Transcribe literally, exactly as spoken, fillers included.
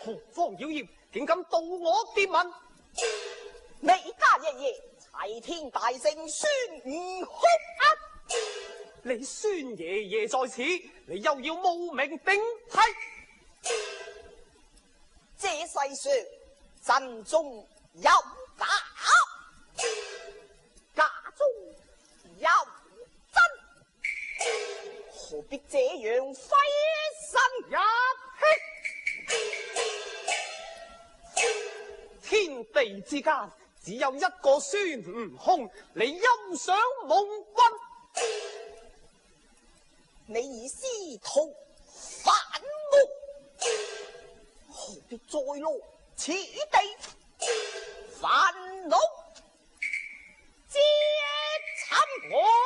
何方妖孽，竟敢盜我牒文？ 你家爷爷齐天大圣孫悟空啊！ 你孫爺爺在此，你又要冒名頂替？ 這世上真中有假，假中有真，何必這樣費神一辟？天地之間只有一個孫悟空，你休想蒙混？ 你以師徒反目，何必再落此地煩惱，借尋我？